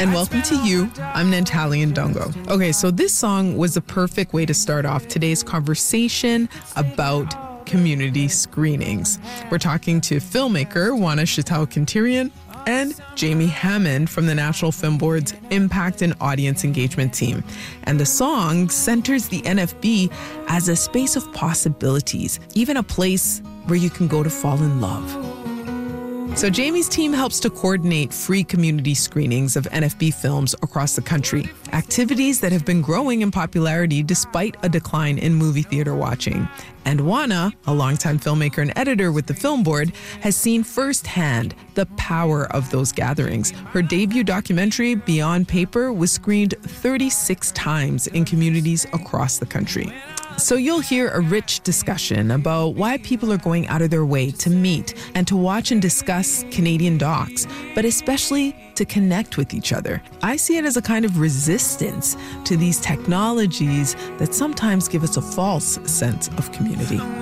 and welcome to You. I'm Nantali Ndongo. Okay, so this song was the perfect way to start off today's conversation about community screenings. We're talking to filmmaker Juana Chital-Quintirian and Jamie Hammond from the National Film Board's Impact and Audience Engagement team. And the song centers the NFB as a space of possibilities, even a place where you can go to fall in love. So Jamie's team helps to coordinate free community screenings of NFB films across the country, activities that have been growing in popularity despite a decline in movie theater watching. And Juana, a longtime filmmaker and editor with the Film Board, has seen firsthand the power of those gatherings. Her debut documentary, Beyond Paper, was screened 36 times in communities across the country. So you'll hear a rich discussion about why people are going out of their way to meet and to watch and discuss Canadian docs, but especially to connect with each other. I see it as a kind of resistance to these technologies that sometimes give us a false sense of community.